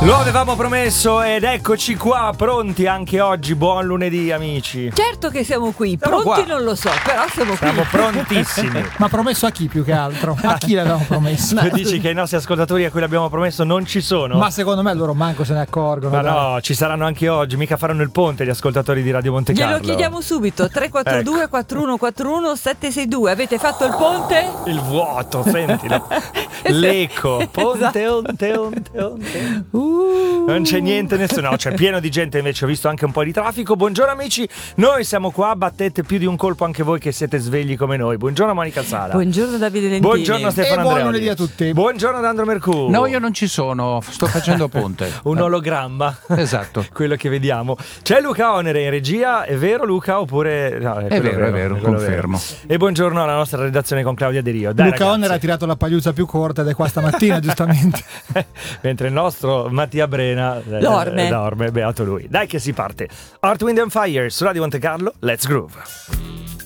Lo avevamo promesso ed eccoci qua, pronti anche oggi. Buon lunedì, amici. Certo che siamo qui, Siamo pronti qua. non lo so, però siamo Siamo qui. prontissimi. Ma promesso a chi più che altro? A chi l'avevamo promesso? Tu dici che i nostri ascoltatori a cui l'abbiamo promesso non ci sono? Ma secondo me loro manco se ne accorgono. Ma dai. no, ci saranno anche oggi, mica faranno il ponte gli ascoltatori di Radio Monte Carlo. Glielo chiediamo subito, 342 4141 762. Avete fatto il ponte? Il vuoto, sentilo. L'eco. Ponte, Esatto. onte. Non c'è niente, nessuno. No, c'è pieno di gente invece, ho visto anche un po' di traffico. Buongiorno amici, noi siamo qua, battete più di un colpo anche voi che siete svegli come noi. Buongiorno Monica Sala. Buongiorno Davide Lentini. Buongiorno Stefano E buon Andreoli. lunedì a tutti. Buongiorno Andro Mercurio. No, io non ci sono, sto facendo ponte. Un ologramma. Esatto. Quello che vediamo. C'è Luca Onere in regia, è vero Luca? Oppure no, È vero, quello confermo. E buongiorno alla nostra redazione con Claudia De Rio. Dai, Luca ragazzi. Onner ha tirato la pagliuzza più corta ed è qua stamattina, giustamente. Mentre il nostro Mattia Brena Dorme. beato lui. Dai che si parte. Earth, Wind and Fire su Radio Monte Carlo. Let's groove.